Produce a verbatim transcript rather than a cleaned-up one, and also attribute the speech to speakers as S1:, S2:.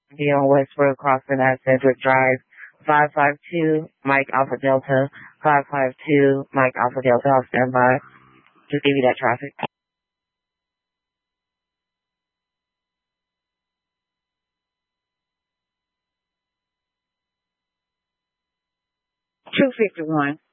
S1: Be on Westbrook crossing at Cedric Drive. five five two, Mike Alpha Delta. five five two, Mike Alpha Delta. I'll stand by. Just give you that traffic. two fifty-one.